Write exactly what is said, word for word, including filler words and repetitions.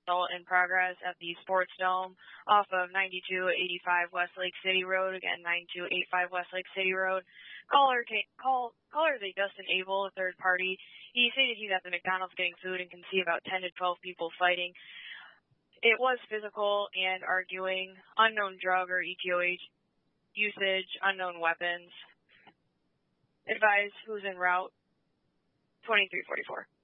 assault in progress at the Sports Dome off of ninety-two eighty-five West Lake City Road. Again, ninety-two eighty-five West Lake City Road. Caller, call, caller is a Dustin Abel, a third party. He stated he's at the McDonald's getting food and can see about ten to twelve people fighting. It was physical and arguing, unknown drug or E T O H usage, unknown weapons. Advise who's en route, twenty-three forty-four.